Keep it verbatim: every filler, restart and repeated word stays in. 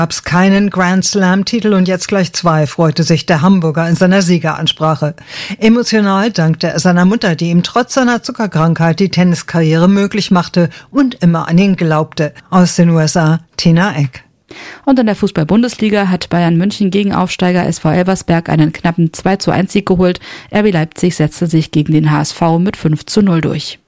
Gab's keinen Grand Slam-Titel und jetzt gleich zwei, freute sich der Hamburger in seiner Siegeransprache. Emotional dankte er seiner Mutter, die ihm trotz seiner Zuckerkrankheit die Tenniskarriere möglich machte und immer an ihn glaubte. Aus den U S A, Tina Eck. Und in der Fußball-Bundesliga hat Bayern München gegen Aufsteiger S V Elversberg einen knappen zwei zu eins Sieg geholt. R B Leipzig setzte sich gegen den H S V mit fünf zu null durch.